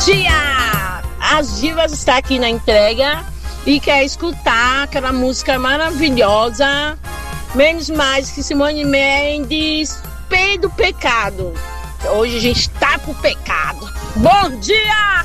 dia! As Divas está aqui na entrega e quer escutar aquela música maravilhosa, Menos Mais, que Simone Mendes, P do Pecado. Hoje a gente tá com pecado. Bom dia!